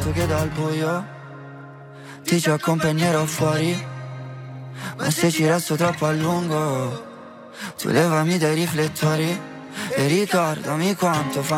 giurato che dal buio ti ci accompagnerò fuori, ma se ci resto troppo a lungo tu levami dai riflettori e ricordami quanto fa